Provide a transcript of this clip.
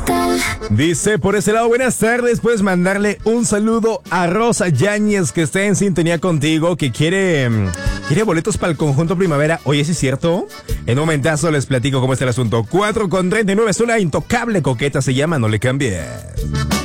Dice por ese lado, buenas tardes, puedes mandarle un saludo a Rosa Yáñez que está en sintonía contigo, que quiere boletos para el conjunto Primavera. Oye, ¿sí es cierto? En un momentazo les platico cómo está el asunto. 4:39, es una intocable coqueta, se llama, no le cambies.